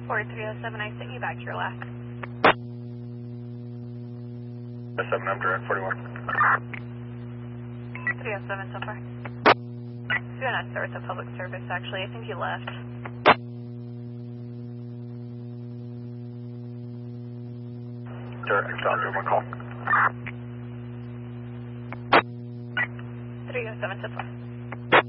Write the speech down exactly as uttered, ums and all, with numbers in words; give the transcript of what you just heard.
four three oh seven, I sent you back to your last. seven, I'm direct forty-one. three oh seven so far. He's going to start with the public service, actually. I think he left. Direct, I'll do my call. three oh seven so far.